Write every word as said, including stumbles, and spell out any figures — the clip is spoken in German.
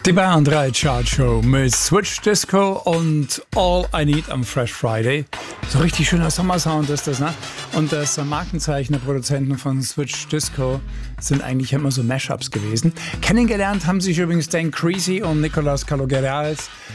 Die Bayern drei Chart Show mit Switch Disco und All I Need am Fresh Friday. So richtig schöner Sommersound ist das, ne? Und das Markenzeichen der Produzenten von Switch Disco sind eigentlich immer so Mashups gewesen. Kennengelernt haben sich übrigens Dan Creasy und Nicolas Calogeras